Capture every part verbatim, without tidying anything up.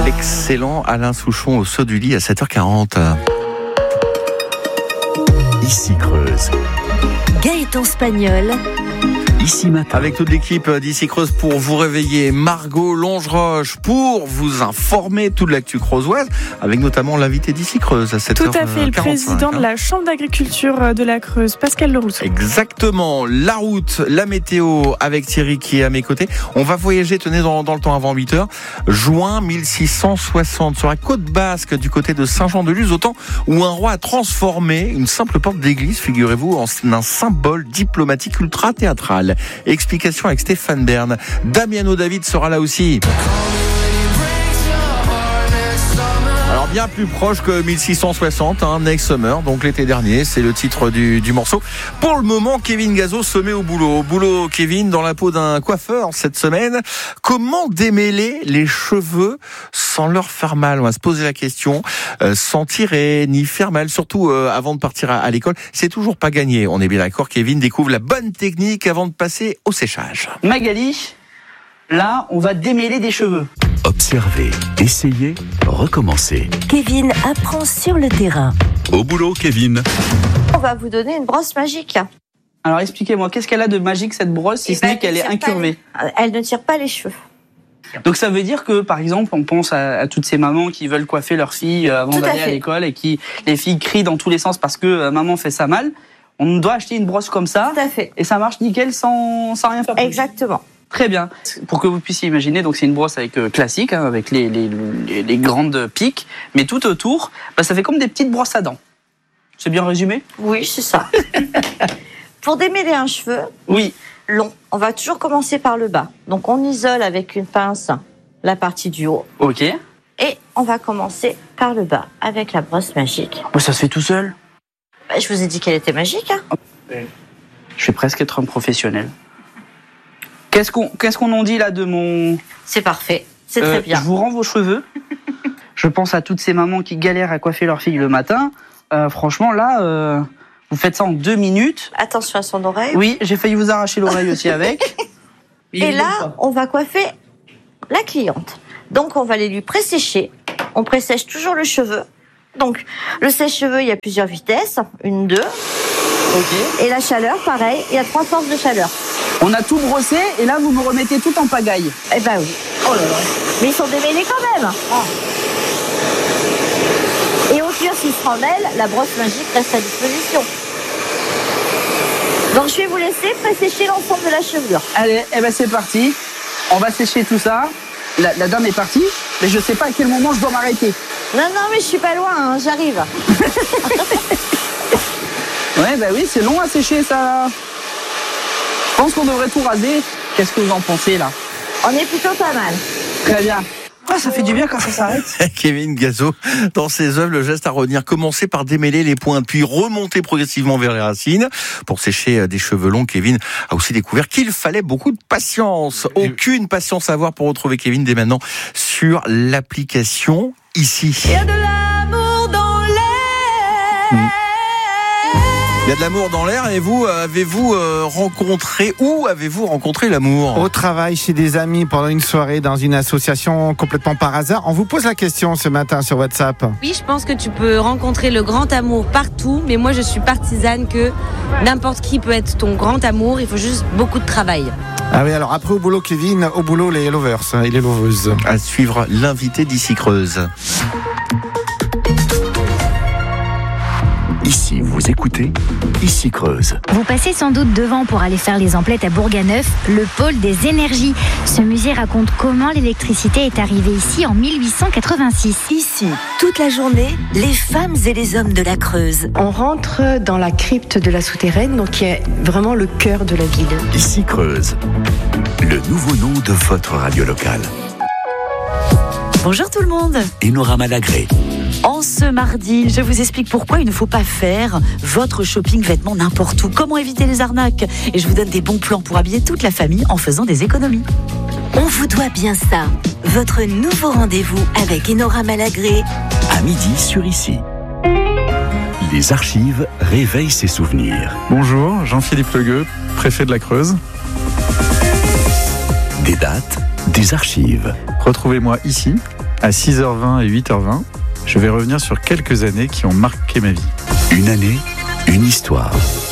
L'excellent Alain Souchon au saut du lit à sept heures quarante. Ici Creuse. Gaëtan Spagnol. Ici Matin. Avec toute l'équipe d'Ici Creuse pour vous réveiller, Margot Longeroche pour vous informer toute l'actu creusoise, avec notamment l'invité d'Ici Creuse à sept heures quarante-cinq. Tout à fait, le président de la Chambre d'agriculture de la Creuse, Pascal Lerousseau. Exactement, la route, la météo avec Thierry qui est à mes côtés. On va voyager, tenez, dans, dans le temps avant huit heures. Juin mille six cent soixante, sur la côte basque du côté de Saint-Jean-de-Luz, au temps où un roi a transformé une simple porte d'église, figurez-vous, en un symbole diplomatique ultra théâtral. Explication avec Stéphane Bern. Damiano David sera là aussi. Alors bien plus proche que mille six cent soixante, hein, Next Summer, donc l'été dernier, c'est le titre du, du morceau. Pour le moment, Kevin Gazo se met au boulot. Au boulot, Kevin, dans la peau d'un coiffeur cette semaine. Comment démêler les cheveux sans leur faire mal? On va se poser la question, euh, sans tirer ni faire mal, surtout euh, avant de partir à, à l'école. C'est toujours pas gagné, on est bien d'accord. Kevin découvre la bonne technique avant de passer au séchage. Magali, là, on va démêler des cheveux. Observez, essayez, recommencez. Kevin apprend sur le terrain. Au boulot, Kevin. On va vous donner une brosse magique. Alors expliquez-moi, qu'est-ce qu'elle a de magique cette brosse, si Eh ce ben, n'est qu'elle est elle ne tire pas incurvée? les- Elle ne tire pas les cheveux. Donc ça veut dire que, par exemple, on pense à, à toutes ces mamans qui veulent coiffer leurs filles euh, avant Tout à d'aller à fait. l'école et qui, les filles crient dans tous les sens parce que euh, maman fait ça mal. On doit acheter une brosse comme ça Tout à fait. et ça marche nickel sans, sans rien faire plus. Exactement. Très bien. Pour que vous puissiez imaginer, donc c'est une brosse avec euh, classique, hein, avec les, les, les, les grandes piques, mais tout autour, bah, ça fait comme des petites brosses à dents. C'est bien résumé? Oui, c'est ça. Pour démêler un cheveu Oui. long, on va toujours commencer par le bas. Donc on isole avec une pince la partie du haut. Ok. Et on va commencer par le bas avec la brosse magique. Bah, ça se fait tout seul. Bah, je vous ai dit qu'elle était magique. Hein. Je vais presque être un professionnel. Qu'est-ce qu'on qu'est-ce qu'on en dit là de mon... C'est parfait. C'est Euh, très bien. Je vous rends vos cheveux. Je pense à toutes ces mamans qui galèrent à coiffer leur fille le matin. Euh, franchement, là, euh, vous faites ça en deux minutes. Attention à son oreille. Oui, j'ai failli vous arracher l'oreille aussi avec. Et là, on va coiffer la cliente. Donc, on va aller lui pré-sécher. On pré-sèche toujours le cheveu. Donc, le sèche-cheveux, il y a plusieurs vitesses. Une, deux. Ok. Et la chaleur, pareil. Il y a trois forces de chaleur. On a tout brossé et là, vous me remettez tout en pagaille. Eh ben oui. Oh là là. Mais ils sont démêlés quand même. Et au pire, s'ils se remêlent, la brosse magique reste à disposition. Donc, je vais vous laisser pré-sécher l'ensemble de la chevelure. Allez, eh ben c'est parti. On va sécher tout ça. La, la dame est partie, mais je sais pas à quel moment je dois m'arrêter. Non, non, mais je suis pas loin, hein, j'arrive. Ouais, bah oui, c'est long à sécher ça. Je pense qu'on devrait tout raser. Qu'est-ce que vous en pensez là? On est plutôt pas mal. Très bien. Ah, ça fait du bien quand ça s'arrête. Kevin Gazo, dans ses œuvres, le geste à retenir, commencer par démêler les pointes, puis remonter progressivement vers les racines. Pour sécher des cheveux longs, Kevin a aussi découvert qu'il fallait beaucoup de patience. Aucune patience à avoir pour retrouver Kevin dès maintenant sur l'application Ici. Il y a de l'amour dans l'air. Mmh. Il y a de l'amour dans l'air. Et vous, avez-vous euh, rencontré, où avez-vous rencontré l'amour? Au travail, chez des amis, pendant une soirée, dans une association, complètement par hasard. On vous pose la question ce matin sur WhatsApp. Oui, je pense que tu peux rencontrer le grand amour partout, mais moi je suis partisane que n'importe qui peut être ton grand amour, il faut juste beaucoup de travail. Ah oui, alors après au boulot, Kevin, au boulot, les lovers et les loveuses. À suivre l'invité d'Ici Creuse. Ici, vous écoutez Ici Creuse. Vous passez sans doute devant pour aller faire les emplettes à Bourganeuf, le pôle des énergies. Ce musée raconte comment l'électricité est arrivée ici en mille huit cent quatre-vingt-six. Ici, toute la journée, les femmes et les hommes de la Creuse. On rentre dans la crypte de la souterraine, donc qui est vraiment le cœur de la ville. Ici Creuse, le nouveau nom de votre radio locale. Bonjour tout le monde. Enora Malagré. En ce mardi, je vous explique pourquoi il ne faut pas faire votre shopping vêtements n'importe où. Comment éviter les arnaques. Et je vous donne des bons plans pour habiller toute la famille en faisant des économies. On vous doit bien ça. Votre nouveau rendez-vous avec Enora Malagré. À midi sur Ici. Les archives réveillent ses souvenirs. Bonjour, Jean-Philippe Legueux, préfet de la Creuse. Des dates, des archives. Retrouvez-moi ici, à six heures vingt et huit heures vingt, je vais revenir sur quelques années qui ont marqué ma vie. Une année, une histoire.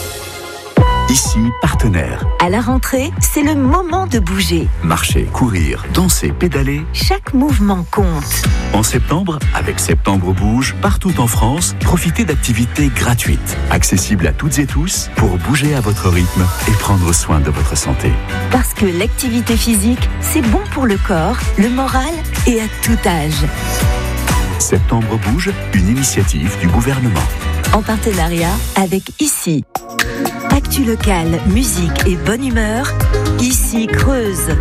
Ici, partenaire. À la rentrée, c'est le moment de bouger. Marcher, courir, danser, pédaler. Chaque mouvement compte. En septembre, avec Septembre Bouge, partout en France, profitez d'activités gratuites, accessibles à toutes et tous, pour bouger à votre rythme et prendre soin de votre santé. Parce que l'activité physique, c'est bon pour le corps, le moral et à tout âge. Septembre Bouge, une initiative du gouvernement. En partenariat avec Ici. Actu locale, musique et bonne humeur. Ici Creuse.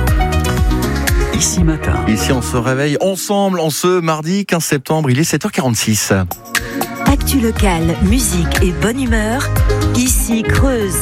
Ici matin. Ici, on se réveille ensemble en ce mardi quinze septembre. Il est sept heures quarante-six. Actu locale, musique et bonne humeur. Ici Creuse.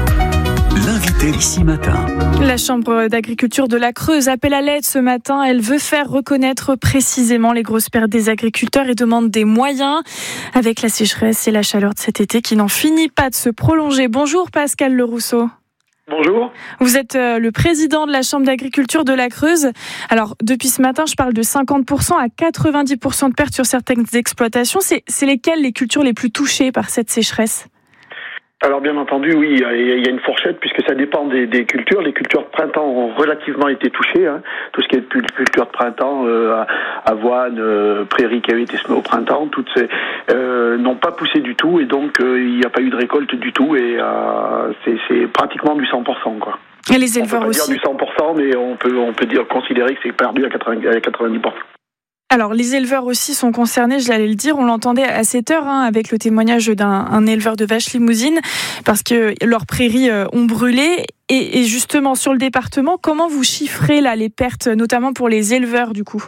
L'invité Ici matin. La Chambre d'agriculture de la Creuse appelle à l'aide ce matin. Elle veut faire reconnaître précisément les grosses pertes des agriculteurs et demande des moyens. Avec la sécheresse et la chaleur de cet été qui n'en finit pas de se prolonger. Bonjour Pascal Le Rousseau. Bonjour. Vous êtes le président de la Chambre d'agriculture de la Creuse. Alors, depuis ce matin, je parle de cinquante pour cent à quatre-vingt-dix pour cent de pertes sur certaines exploitations. C'est, c'est lesquelles les cultures les plus touchées par cette sécheresse ? Alors bien entendu, oui, il y a une fourchette puisque ça dépend des, des cultures. Les cultures de printemps ont relativement été touchées. Hein. Tout ce qui est culture de printemps, euh, avoine, euh, prairies qui avaient été semées au printemps, toutes ces euh, n'ont pas poussé du tout et donc euh, il n'y a pas eu de récolte du tout et euh, c'est, c'est pratiquement du cent pour cent quoi. Et les éleveurs on peut pas aussi. dire du cent pour cent, mais on peut on peut dire considérer que c'est perdu à quatre-vingt-dix pour cent. Alors, les éleveurs aussi sont concernés, je l'allais le dire, on l'entendait à cette heure hein, avec le témoignage d'un un éleveur de vaches limousines parce que leurs prairies euh, ont brûlé. Et, et justement, sur le département, comment vous chiffrez là les pertes, notamment pour les éleveurs du coup ?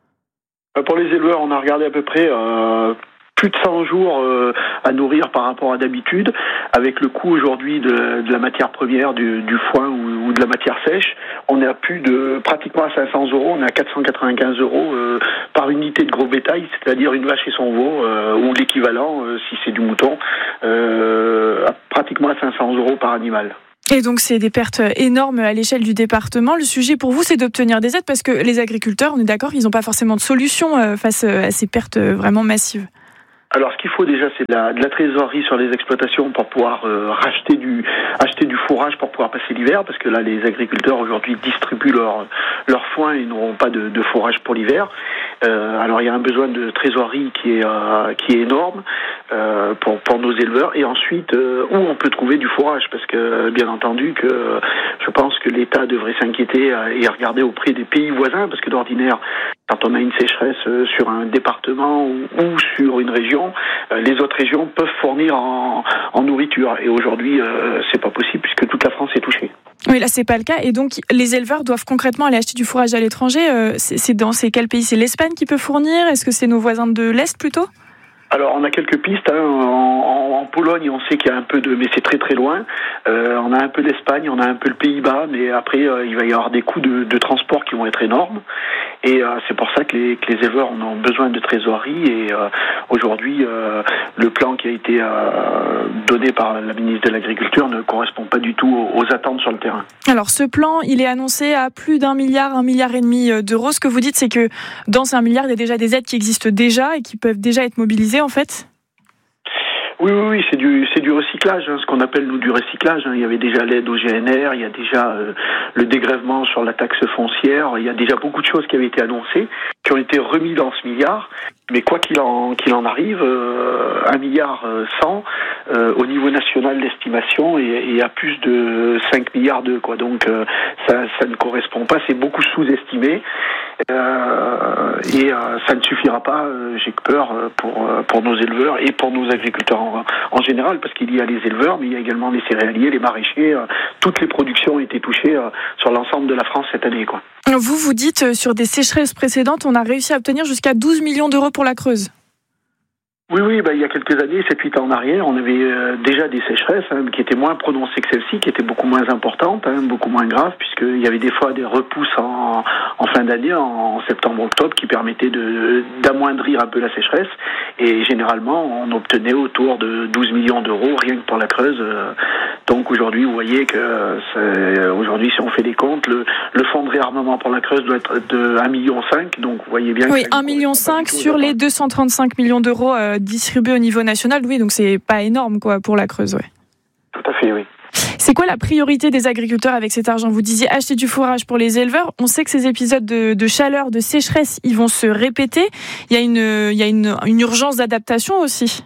Pour les éleveurs, on a regardé à peu près euh, plus de cent jours euh, à nourrir par rapport à d'habitude, avec le coût aujourd'hui de, de la matière première, du, du foin ou, ou de la matière sèche. On est à plus de pratiquement à cinq cents euros, on est à quatre cent quatre-vingt-quinze euros euh, par unité de gros bétail, c'est-à-dire une vache et son veau, euh, ou l'équivalent, euh, si c'est du mouton, euh, à pratiquement à cinq cents euros par animal. Et donc c'est des pertes énormes à l'échelle du département. Le sujet pour vous, c'est d'obtenir des aides parce que les agriculteurs, on est d'accord, ils n'ont pas forcément de solution face à ces pertes vraiment massives. Alors, ce qu'il faut déjà, c'est de la, de la trésorerie sur les exploitations pour pouvoir euh, racheter du, acheter du fourrage pour pouvoir passer l'hiver, parce que là, les agriculteurs aujourd'hui distribuent leur, leur foin et n'auront pas de, de fourrage pour l'hiver. Euh, alors, il y a un besoin de trésorerie qui est, euh, qui est énorme euh, pour, pour nos éleveurs. Et ensuite, euh, où on peut trouver du fourrage, parce que, bien entendu, que je pense que l'État devrait s'inquiéter et regarder auprès des pays voisins, parce que d'ordinaire, quand on a une sécheresse sur un département ou, ou sur une région, les autres régions peuvent fournir en, en nourriture. Et aujourd'hui, euh, c'est pas possible puisque toute la France est touchée. Oui, là, c'est pas le cas. Et donc, les éleveurs doivent concrètement aller acheter du fourrage à l'étranger. Euh, c'est, c'est dans c'est quel pays ? C'est l'Espagne qui peut fournir ? Est-ce que c'est nos voisins de l'Est plutôt ? Alors, on a quelques pistes. Hein. En, en, en Pologne, on sait qu'il y a un peu de... Mais c'est très très loin. Euh, on a un peu l'Espagne, on a un peu le Pays-Bas. Mais après, euh, il va y avoir des coûts de, de transport qui vont être énormes. Et euh, c'est pour ça que les, que les éleveurs ont besoin de trésorerie. Et euh, aujourd'hui, euh, le plan qui a été euh, donné par la ministre de l'Agriculture ne correspond pas du tout aux, aux attentes sur le terrain. Alors, ce plan, il est annoncé à plus d'un milliard, un milliard et demi d'euros. Ce que vous dites, c'est que dans ces un milliard, il y a déjà des aides qui existent déjà et qui peuvent déjà être mobilisées, en fait ? Oui, oui, oui, c'est du, c'est du recyclage, hein, ce qu'on appelle nous du recyclage. Hein. Il y avait déjà l'aide au G N R, il y a déjà euh, le dégrèvement sur la taxe foncière, il y a déjà beaucoup de choses qui avaient été annoncées, qui ont été remis dans ce milliard. Mais quoi qu'il en, qu'il en arrive, euh, un milliard cent euh, au niveau national d'estimation et, et à plus de cinq milliards deux, quoi. Donc euh, ça, ça ne correspond pas, c'est beaucoup sous-estimé euh, et euh, ça ne suffira pas. Euh, j'ai peur pour pour nos éleveurs et pour nos agriculteurs en, en général, parce qu'il y a les éleveurs, mais il y a également les céréaliers, les maraîchers. Euh, toutes les productions ont été touchées euh, sur l'ensemble de la France cette année, quoi. Vous vous dites, sur des sécheresses précédentes, on a réussi à obtenir jusqu'à douze millions d'euros pour la Creuse. Oui, oui, bah, il y a quelques années, sept huit ans en arrière, on avait euh, déjà des sécheresses hein, qui étaient moins prononcées que celle-ci, qui étaient beaucoup moins importantes, hein, beaucoup moins graves, puisqu'il y avait des fois des repousses en, en fin d'année, en septembre-octobre, qui permettaient de, d'amoindrir un peu la sécheresse. Et généralement, on obtenait autour de douze millions d'euros, rien que pour la Creuse. Donc aujourd'hui, vous voyez que c'est, aujourd'hui, si on fait des comptes, le, le fonds de réarmement pour la Creuse doit être de un virgule cinq million. Donc vous voyez bien. Oui, un virgule cinq million sur les deux cent trente-cinq millions d'euros euh, distribués au niveau national. Oui, donc c'est pas énorme quoi pour la Creuse. Ouais. Tout à fait, oui. C'est quoi la priorité des agriculteurs avec cet argent ? Vous disiez acheter du fourrage pour les éleveurs. On sait que ces épisodes de, de chaleur, de sécheresse, ils vont se répéter. Il y a une, il y a une, une urgence d'adaptation aussi.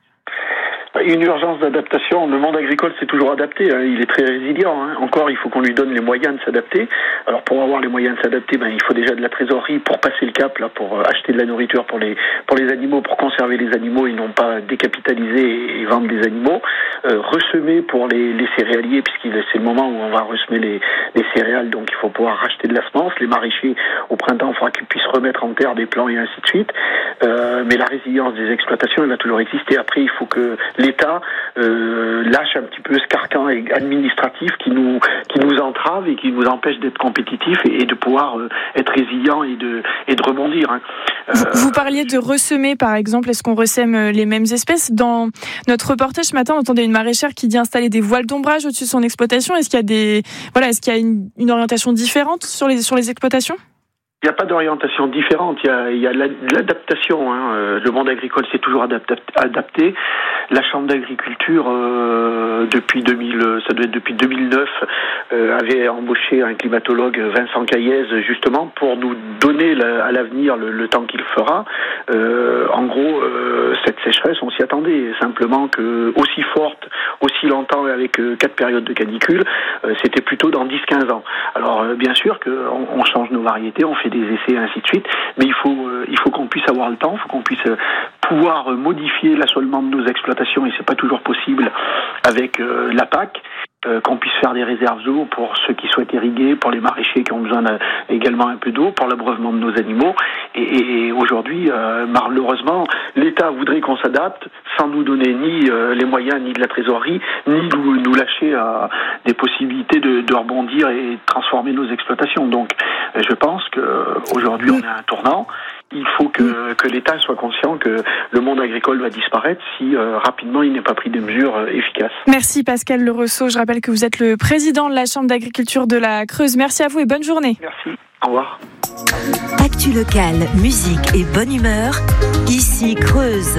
Une urgence d'adaptation. Le monde agricole s'est toujours adapté. Hein. Il est très résilient. Hein. Encore, il faut qu'on lui donne les moyens de s'adapter. Alors, pour avoir les moyens de s'adapter, ben, il faut déjà de la trésorerie pour passer le cap, là, pour acheter de la nourriture pour les pour les animaux, pour conserver les animaux et non pas décapitaliser et vendre des animaux. Euh, ressemer pour les, les céréaliers, puisqu'il c'est le moment où on va ressemer les, les céréales. Donc, il faut pouvoir racheter de la semence. Les maraîchers, au printemps, il faudra qu'ils puissent remettre en terre des plants et ainsi de suite. Euh, mais la résilience des exploitations, elle va toujours exister. Après, il faut que l'État euh, lâche un petit peu ce carcan administratif qui nous qui nous entrave et qui nous empêche d'être compétitifs et, et de pouvoir euh, être résilient et de et de rebondir. Hein. Euh, vous, vous parliez de ressemer, par exemple. Est-ce qu'on ressème les mêmes espèces ? Dans notre reportage ce matin, on entendait une maraîchère qui dit installer des voiles d'ombrage au-dessus de son exploitation. Est-ce qu'il y a des voilà, est-ce qu'il y a une, une orientation différente sur les sur les exploitations ? Il n'y a pas d'orientation différente, il y a, il y a l'adaptation. Hein. Le monde agricole s'est toujours adapté. adapté. La Chambre d'agriculture, euh, depuis deux mille, ça doit être depuis deux mille neuf, euh, avait embauché un climatologue, Vincent Caillez, justement pour nous donner la, à l'avenir le, le temps qu'il fera. Euh, en gros, euh, cette sécheresse, on s'y attendait. Simplement que aussi forte, aussi longtemps, avec euh, quatre périodes de canicule, euh, c'était plutôt dans dix quinze ans. Alors, euh, bien sûr qu'on on change nos variétés, on fait des essais et ainsi de suite, mais il faut euh, il faut qu'on puisse avoir le temps, il faut qu'on puisse euh, pouvoir modifier l'assolement de nos exploitations et c'est pas toujours possible avec euh, la P A C. Euh, qu'on puisse faire des réserves d'eau pour ceux qui souhaitent irriguer, pour les maraîchers qui ont besoin également un peu d'eau, pour l'abreuvement de nos animaux. Et, et, et aujourd'hui, euh, malheureusement, l'État voudrait qu'on s'adapte sans nous donner ni euh, les moyens, ni de la trésorerie, ni nous, nous lâcher à des possibilités de, de rebondir et de transformer nos exploitations. Donc, euh, je pense qu'aujourd'hui, on est à un tournant. Il faut que, que l'État soit conscient que le monde agricole va disparaître si euh, rapidement il n'est pas pris des mesures euh, efficaces. Merci Pascal Le Rousseau. Je rappelle que vous êtes le président de la Chambre d'agriculture de la Creuse. Merci à vous et bonne journée. Merci. Au revoir. Actu locale, musique et bonne humeur. Ici Creuse.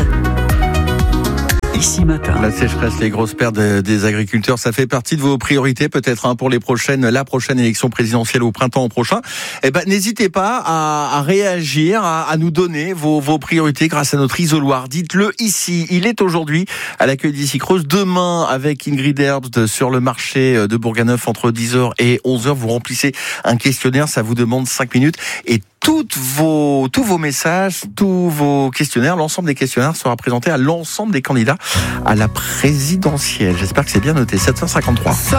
Ici matin. La sécheresse, les grosses pertes des agriculteurs, ça fait partie de vos priorités peut-être hein, pour les prochaines, la prochaine élection présidentielle au printemps prochain. Eh ben, n'hésitez pas à, à réagir, à, à nous donner vos, vos priorités grâce à notre isoloir. Dites-le ici. Il est aujourd'hui à l'accueil d'Ici Creuse. Demain, avec Ingrid Herbst sur le marché de Bourganeuf entre dix heures et onze heures. Vous remplissez un questionnaire, ça vous demande cinq minutes et toutes vos, tous vos messages, tous vos questionnaires, l'ensemble des questionnaires sera présenté à l'ensemble des candidats à la présidentielle. J'espère que c'est bien noté. sept cent cinquante-trois.